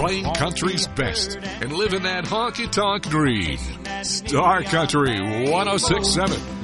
playing country's best and living that honky-tonk dream. Star Country 106.7.